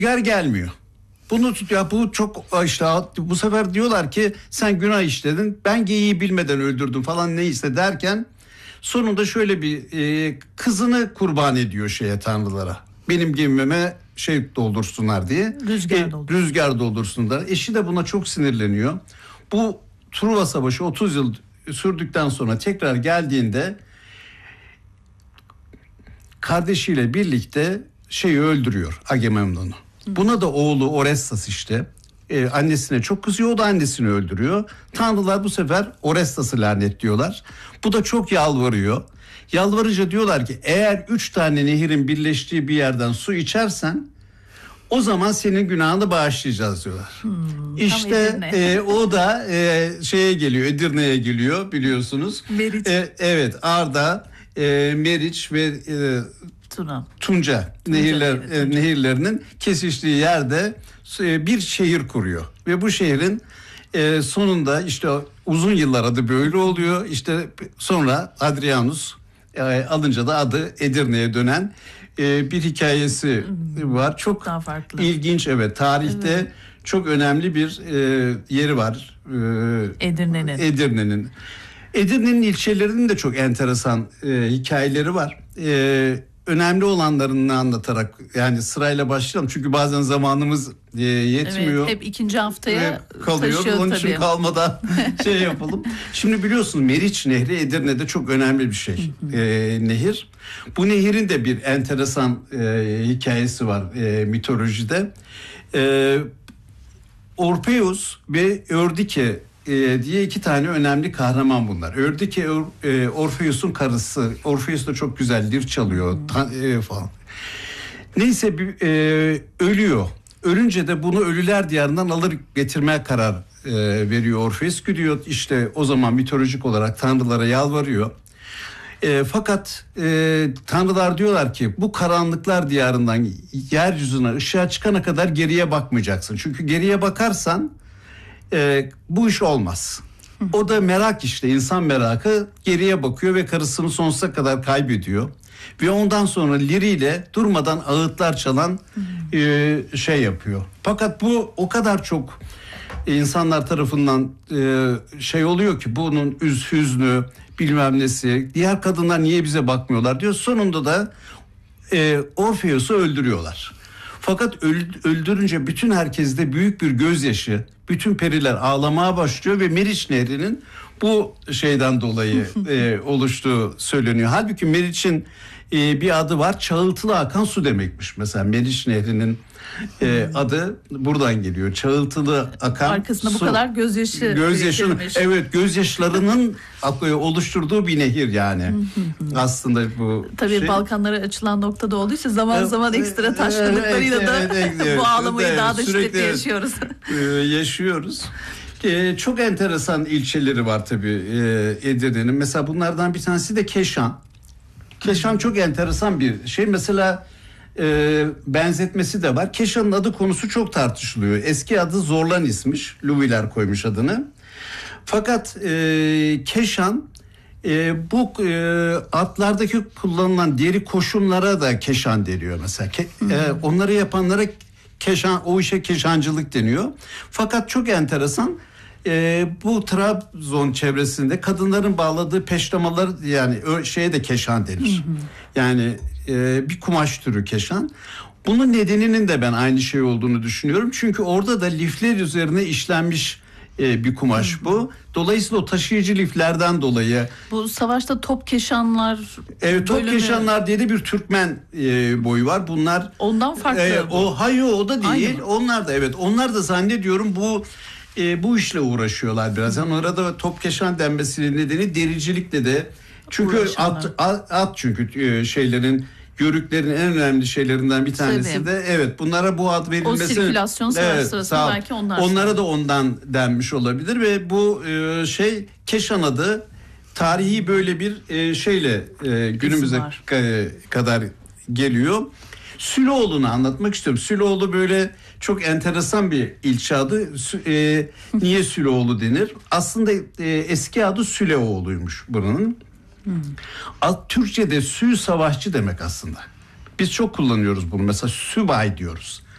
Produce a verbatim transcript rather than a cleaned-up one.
Yer gelmiyor. Bunu ya bu çok işte bu sefer diyorlar ki sen günah işledin, ben geyiği bilmeden öldürdüm falan neyse derken sonunda şöyle bir e, kızını kurban ediyor şeye, tanrılara. Benim gemime şey doldursunlar diye. Rüzgar e, doldursun. Rüzgar doldursunlar. Eşi de buna çok sinirleniyor. Bu Truva Savaşı otuz yıl sürdükten sonra tekrar geldiğinde kardeşiyle birlikte şeyi öldürüyor, Agamemnon'u. Buna da oğlu Orestes işte e, annesine çok kızıyor, o da annesini öldürüyor. Tanrılar bu sefer Orestas'ı lanetliyorlar. Bu da çok yalvarıyor. Yalvarınca diyorlar ki eğer üç tane nehirin birleştiği bir yerden su içersen o zaman senin günahını bağışlayacağız diyorlar. Hmm, işte e, o da e, şeye geliyor, Edirne'ye geliyor biliyorsunuz. Meriç. E, evet, Arda, e, Meriç ve e, Tuna. Tunca, Tunca nehirler nehri, Tunca. E, nehirlerinin kesiştiği yerde e, bir şehir kuruyor ve bu şehrin e, sonunda işte uzun yıllar adı böyle oluyor. İşte sonra Hadrianus e, alınca da adı Edirne'ye dönen e, bir hikayesi hmm, var. Çok daha farklı. İlginç, evet, tarihte evet. Çok önemli bir e, yeri var. E, Edirne'nin. Edirne'nin. Edirne'nin ilçelerinin de çok enteresan e, hikayeleri var. E, önemli olanlarını anlatarak yani sırayla başlayalım. Çünkü bazen zamanımız e, yetmiyor. Evet, hep ikinci haftaya kalıyor. Onun tabii. için kalmadan şey yapalım. Şimdi biliyorsunuz Meriç Nehri Edirne'de çok önemli bir şey. e, nehir. Bu nehirin de bir enteresan e, hikayesi var e, mitolojide. E, Orpheus ve Ördike e, diye iki tane önemli kahraman bunlar. Ördike e, Orpheus'un karısı. Orpheus da çok güzel lir çalıyor ta, e, falan. Neyse bir, e, ölüyor. Ölünce de bunu ölüler diyarından alır getirmeye karar e, veriyor Orpheus. Gidiyor işte o zaman mitolojik olarak tanrılara yalvarıyor. E, fakat e, tanrılar diyorlar ki bu karanlıklar diyarından yeryüzüne ışığa çıkana kadar geriye bakmayacaksın. Çünkü geriye bakarsan e, bu iş olmaz. O da merak işte, insan merakı, geriye bakıyor ve karısını sonsuza kadar kaybediyor. Ve ondan sonra liriyle durmadan ağıtlar çalan e, şey yapıyor. Fakat bu o kadar çok insanlar tarafından e, şey oluyor ki bunun üz hüznü bilmem nesi, diğer kadınlar niye bize bakmıyorlar diyor. Sonunda da e, Orpheus'u öldürüyorlar. Fakat öldürünce bütün herkeste büyük bir gözyaşı, bütün periler ağlamaya başlıyor ve Meriç Nehri'nin bu şeyden dolayı e, oluştuğu söyleniyor. Halbuki Meriç'in e, bir adı var, çağıltılı akan su demekmiş. Mesela Meriç Nehri'nin e, adı buradan geliyor. Çağıltılı akan arkasında su. Bu kadar gözyaşı Gözyaşı, evet, gözyaşlarının oluşturduğu bir nehir yani. Aslında bu tabii şey. Balkanlara açılan noktada olduğu için zaman zaman ekstra taşkınlıklarıyla evet, da evet, evet, bu ağlamayı evet, daha da şiddetli evet, yaşıyoruz. yaşıyoruz. Ee, çok enteresan ilçeleri var tabii e, Edirne'nin. Mesela bunlardan bir tanesi de Keşan. Keşan çok enteresan bir şey. Mesela e, benzetmesi de var. Keşan'ın adı konusu çok tartışılıyor. Eski adı Zorlan ismiş. Luviler koymuş adını. Fakat e, Keşan e, bu e, atlardaki kullanılan deri koşumlara da Keşan deniyor mesela. Ke, e, onları yapanlara Keşan, o işe Keşancılık deniyor. Fakat çok enteresan. E, bu Trabzon çevresinde kadınların bağladığı peştemalar yani şeye de Keşan denir. Hı hı. Yani e, bir kumaş türü Keşan. Bunun nedeninin de ben aynı şey olduğunu düşünüyorum. Çünkü orada da lifler üzerine işlenmiş e, bir kumaş hı hı. bu. Dolayısıyla o taşıyıcı liflerden dolayı. Bu savaşta top keşanlar. Evet, top bölümü... keşanlar diye de bir Türkmen e, boyu var. Bunlar ondan farklı. E, o hayır o da değil. Onlar da evet. Onlar da zannediyorum bu E, bu işle uğraşıyorlar biraz. Yani orada top keşan denmesinin nedeni dericilikle de. Çünkü at, at, at çünkü e, şeylerin yörüklerin en önemli şeylerinden bir tanesi Tabii. de evet bunlara bu ad verilmesi. O sirkülasyon savaş evet, sırasında belki onlar. Onlara da ondan denmiş olabilir ve bu e, şey Keşan adı tarihi böyle bir e, şeyle e, günümüze ka- kadar geliyor. Süloğlu'nu anlatmak istiyorum. Süloğlu böyle çok enteresan bir ilçe adı. E, niye Süloğlu denir? Aslında e, eski adı Süleoğlu'ymuş buranın. Hmm. Türkçe'de sü savaşçı demek aslında. Biz çok kullanıyoruz bunu. Mesela sübay diyoruz.